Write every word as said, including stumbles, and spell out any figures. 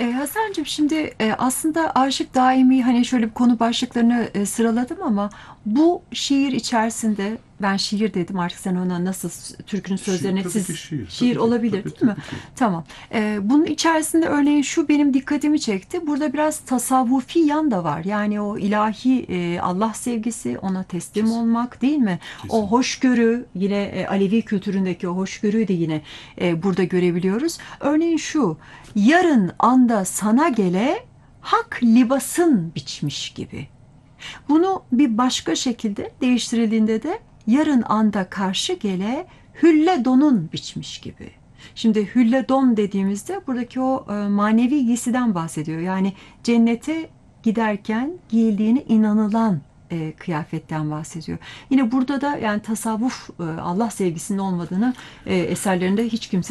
E, Hasan'cığım şimdi e, aslında Aşık Daimi hani şöyle bir konu başlıklarını e, sıraladım ama bu şiir içerisinde ben şiir dedim artık sen ona nasıl s- türkünün Şiir, sözlerine tabii ki siz şiir. şiir Tabii ki. olabilir Tabii değil mi? tabii ki. Tamam. E, bunun içerisinde örneğin şu benim dikkatimi çekti. Burada biraz tasavvufi yan da var. Yani o ilahi e, Allah sevgisi, ona teslim Kesin. olmak değil mi? O Kesinlikle. hoşgörü yine e, Alevi kültüründeki o hoşgörüyü de yine e, burada görebiliyoruz. Örneğin şu yarın anda sana gele hak libasın biçmiş gibi. Bunu bir başka şekilde değiştirildiğinde de yarın anda karşı gele hülle donun biçmiş gibi. Şimdi hülle don dediğimizde buradaki o e, manevi giysiden bahsediyor. Yani cennete giderken giyildiğine inanılan e, kıyafetten bahsediyor. Yine burada da yani tasavvuf, e, Allah sevgisinin olmadığını e, eserlerinde hiç kimse